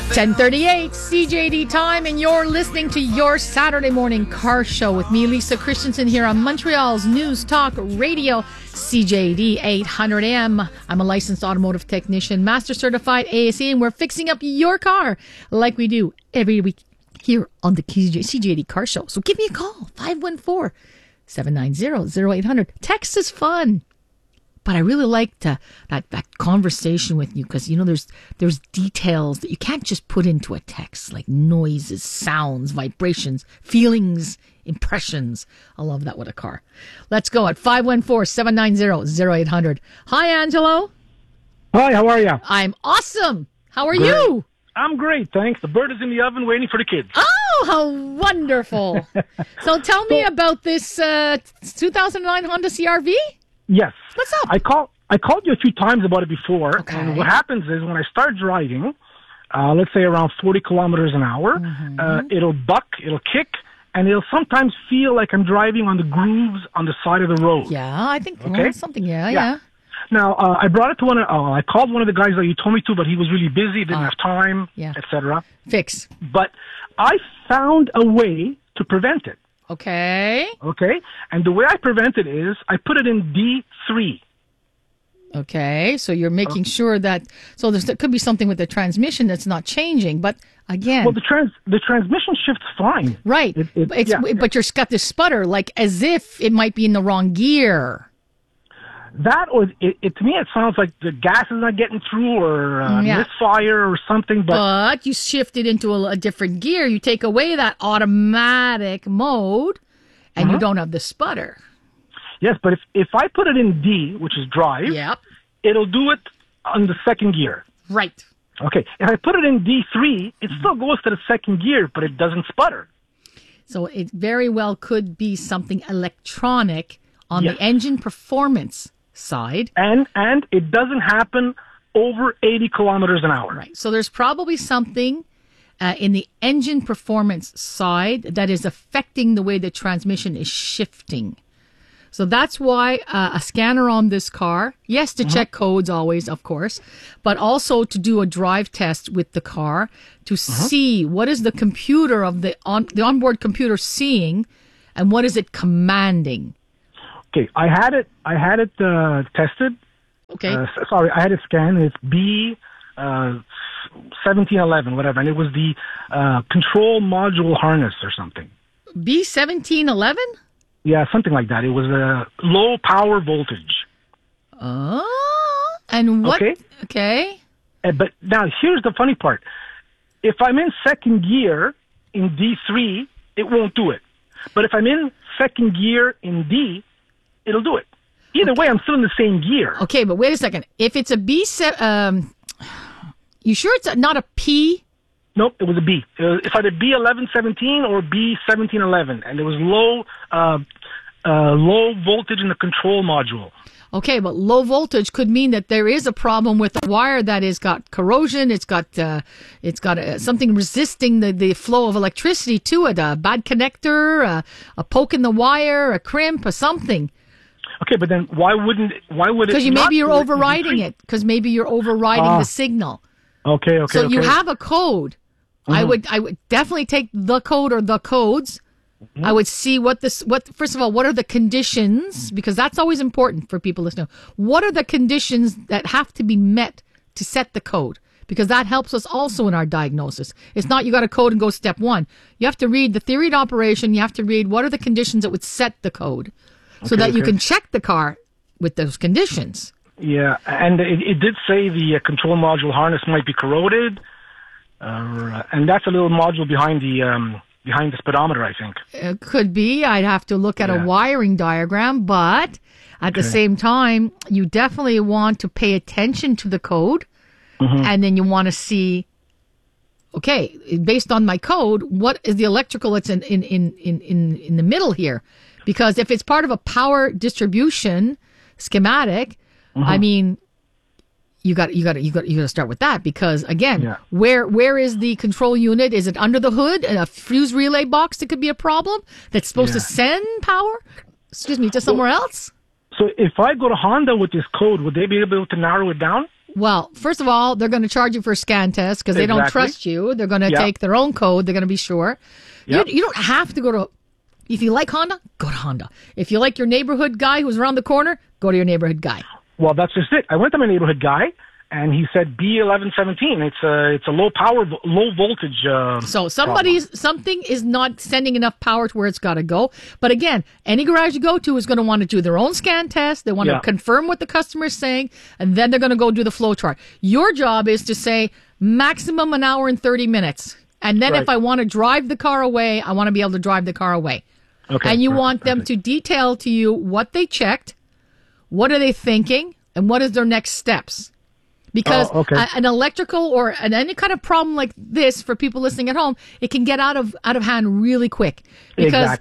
10:38 CJD time, and you're listening to your Saturday morning car show with me, Lisa Christensen, here on Montreal's News Talk Radio, CJD 800 AM. I'm a licensed automotive technician, master certified ASE, and we're fixing up your car like we do every week here on the CJD Car Show. So give me a call, 514-790-0800. Text is fun. But I really liked that conversation with you because, you know, there's details that you can't just put into a text, like noises, sounds, vibrations, feelings, impressions. I love that with a car. Let's go at 514-790-0800. Hi, Angelo. Hi, how are you? I'm awesome. How are Great. you? I'm great, thanks. The bird is in the oven waiting for the kids. Oh, how wonderful. So tell me about this 2009 Honda CR-V. Yes. What's up? I called you a few times about it before, Okay. and what happens is when I start driving, let's say around 40 kilometers an hour, it'll buck, it'll kick, and it'll sometimes feel like I'm driving on the grooves on the side of the road. Yeah, I think Okay. something. Yeah. Now, I brought it to I called one of the guys that you told me to, but he was really busy, didn't have time, Yeah. etc. Fix. But I found a way to prevent it. Okay. Okay? And the way I prevent it is I put it in D3. Okay. So you're making sure that there could be something with the transmission that's not changing, but again, Well, the transmission shifts fine. right. But you're got this sputter, like as if it might be in the wrong gear. That or it to me it sounds like the gas is not getting through or misfire or something. But you shift it into a different gear. You take away that automatic mode, and you don't have the sputter. Yes, but if I put it in D, which is drive, Yep. it'll do it on the second gear. Right. Okay. If I put it in D3, it still goes to the second gear, but it doesn't sputter. So it very well could be something electronic on Yes. the engine performance side. And it doesn't happen over 80 kilometers an hour. Right. So there's probably something in the engine performance side that is affecting the way the transmission is shifting. So that's why a scanner on this car, yes, to check codes always, of course, but also to do a drive test with the car to see what is the computer of the onboard computer seeing and what is it commanding. Okay, I had it tested. Okay. Sorry, I had it scanned. It's B1711, whatever, and it was the control module harness or something. B1711? Yeah, something like that. It was a low power voltage. Oh, and what? Okay. But now here's the funny part. If I'm in second gear in D3, it won't do it. But if I'm in second gear in D, it'll do it. Either way, I'm still in the same gear. Okay, but wait a second. If it's a B7, you sure it's not a P? Nope, it was a B. It's either B1117 or B1711, and there was low voltage in the control module. Okay, but low voltage could mean that there is a problem with the wire that has got corrosion. It's got something resisting the flow of electricity to it. A bad connector, a poke in the wire, a crimp, or something. Okay, but then why would it? Because maybe you're overriding it. Because maybe you're overriding the signal. Okay. So you have a code. I would definitely take the code or the codes. I would see first of all, what are the conditions? Because that's always important for people listening. What are the conditions that have to be met to set the code? Because that helps us also in our diagnosis. It's not you got a code and go step one. You have to read the theory of operation. You have to read what are the conditions that would set the code so that you can check the car with those conditions. Yeah, and it did say the control module harness might be corroded, and that's a little module behind the speedometer, I think. It could be. I'd have to look at a wiring diagram, but at the same time, you definitely want to pay attention to the code, and then you want to see, okay, based on my code, what is the electrical that's in the middle here? Because if it's part of a power distribution schematic, I mean, you got to start with that because again, where is the control unit? Is it under the hood? A fuse relay box that could be a problem that's supposed to send power? To somewhere else. So if I go to Honda with this code, would they be able to narrow it down? Well, first of all, they're going to charge you for a scan test because they don't trust you. They're going to take their own code. They're going to be sure. Yep. You don't have to go to... If you like Honda, go to Honda. If you like your neighborhood guy who's around the corner, go to your neighborhood guy. Well, that's just it. I went to my neighborhood guy, and he said B1117. It's a low power, low voltage. So something is not sending enough power to where it's got to go. But again, any garage you go to is going to want to do their own scan test. They want to confirm what the customer is saying, and then they're going to go do the flow chart. Your job is to say maximum an hour and 30 minutes. And then if I want to drive the car away, I want to be able to drive the car away. Okay, and you want them to detail to you what they checked, what are they thinking, and what is their next steps. Because an electrical or any kind of problem like this for people listening at home, it can get out of hand really quick. Because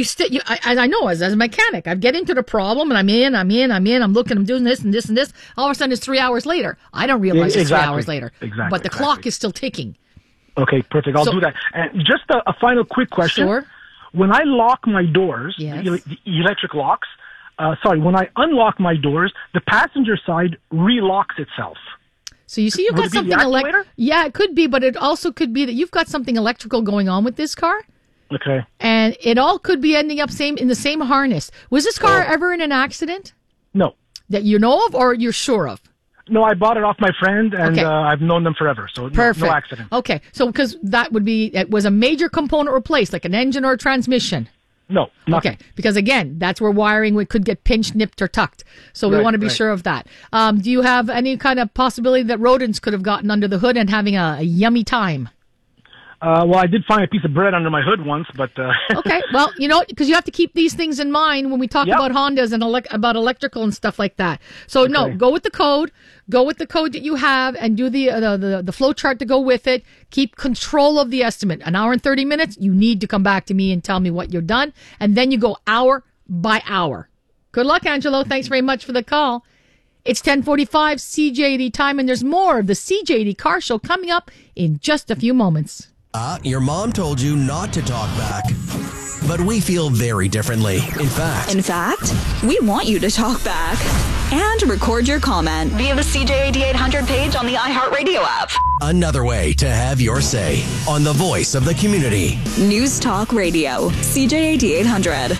I know as a mechanic, I get into the problem and I'm looking, I'm doing this and this and this. All of a sudden it's 3 hours later. I don't realize it's 3 hours later. Exactly. But the clock is still ticking. Okay, perfect. I'll do that. And just a final quick question. Sure. When I lock my doors, the electric locks, when I unlock my doors, the passenger side relocks itself. So you see you've got something electrical. Yeah, it could be, but it also could be that you've got something electrical going on with this car. Okay. And it all could be ending up in the same harness. Was this car ever in an accident? No. That you know of or you're sure of? No, I bought it off my friend, and I've known them forever, so no accident. Okay, so because it was a major component replaced, like an engine or a transmission? No, nothing. Okay, because again, that's where wiring could get pinched, nipped, or tucked. So we want to be sure of that. Do you have any kind of possibility that rodents could have gotten under the hood and having a yummy time? Well, I did find a piece of bread under my hood once, but... Okay, well, because you have to keep these things in mind when we talk about Hondas and about electrical and stuff like that. So, no, go with the code. Go with the code that you have and do the flow chart to go with it. Keep control of the estimate. An hour and 30 minutes, you need to come back to me and tell me what you're done. And then you go hour by hour. Good luck, Angelo. Thanks very much for the call. It's 10:45 CJAD time, and there's more of the CJAD Car Show coming up in just a few moments. Your mom told you not to talk back, but we feel very differently. In fact, we want you to talk back and record your comment via the CJAD 800 page on the iHeartRadio app. Another way to have your say on the voice of the community. News Talk Radio, CJAD 800.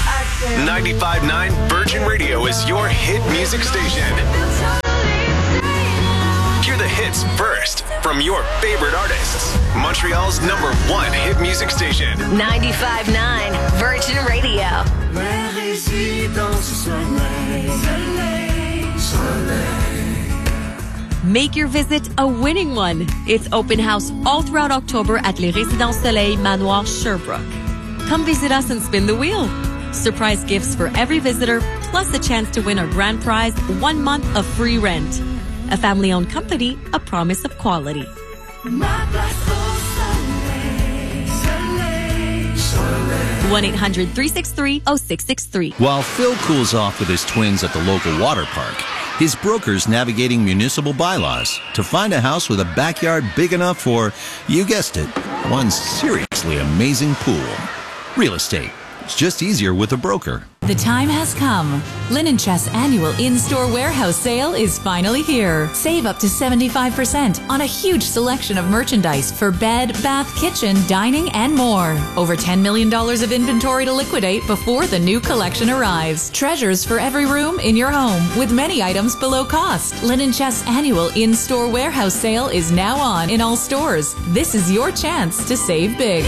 95.9 Virgin Radio is your hit music station. Hear the hits first from your favorite artists. Montreal's #1 hit music station. 95.9 Virgin Radio. Make your visit a winning one. It's open house all throughout October at Les Résidences Soleil Manoir Sherbrooke. Come visit us and spin the wheel. Surprise gifts for every visitor, plus a chance to win our grand prize, 1 month of free rent. A family-owned company, a promise of quality. 1-800-363-0663. While Phil cools off with his twins at the local water park, his broker's navigating municipal bylaws to find a house with a backyard big enough for, you guessed it, one seriously amazing pool. Real estate. It's just easier with a broker. The time has come. Linen Chest's annual in-store warehouse sale is finally here. Save up to 75% on a huge selection of merchandise for bed, bath, kitchen, dining, and more. Over $10 million of inventory to liquidate before the new collection arrives. Treasures for every room in your home with many items below cost. Linen Chest's annual in-store warehouse sale is now on in all stores. This is your chance to save big.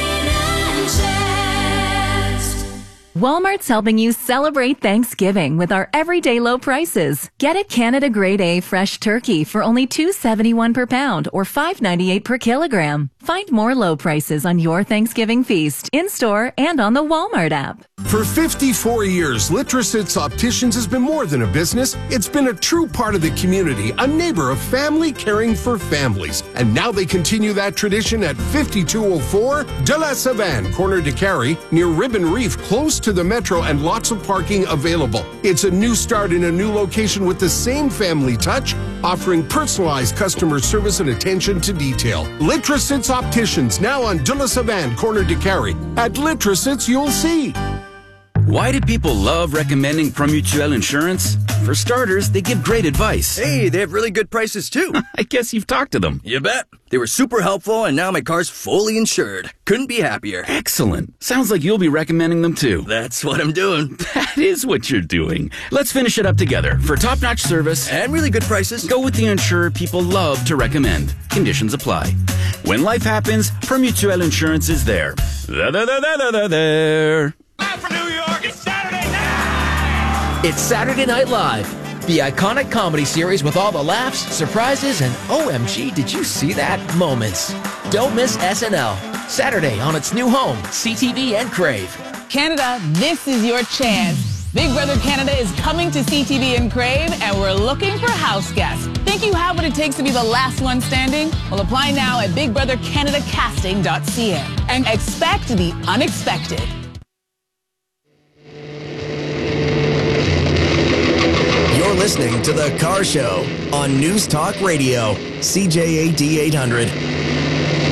Walmart's helping you celebrate Thanksgiving with our everyday low prices. Get it Canada Grade A fresh turkey for only $2.71 per pound or $5.98 per kilogram. Find more low prices on your Thanksgiving feast in-store and on the Walmart app. For 54 years, Litrosits Opticians has been more than a business. It's been a true part of the community, a neighbor, a family caring for families. And now they continue that tradition at 5204 De La Savane, corner de Carrie, near Ribbon Reef, close to the metro and lots of parking available. It's a new start in a new location with the same family touch, offering personalized customer service and attention to detail. Litrosits Opticians, now on De La Savane, corner de Carrie. At Litrosits, you'll see. Why do people love recommending Promutuel Insurance? For starters, they give great advice. Hey, they have really good prices too. I guess you've talked to them. You bet. They were super helpful, and now my car's fully insured. Couldn't be happier. Excellent. Sounds like you'll be recommending them too. That's what I'm doing. That is what you're doing. Let's finish it up together. For top-notch service and really good prices, go with the insurer people love to recommend. Conditions apply. When life happens, Promutuel Insurance is there. There. Live from New York, it's Saturday night! It's Saturday Night Live, the iconic comedy series with all the laughs, surprises, and OMG, did you see that moments. Don't miss SNL. Saturday on its new home, CTV and Crave. Canada, this is your chance. Big Brother Canada is coming to CTV and Crave, and we're looking for house guests. Think you have what it takes to be the last one standing? Well, apply now at bigbrothercanadacasting.ca and expect the unexpected. You're listening to The Car Show on News Talk Radio, CJAD 800.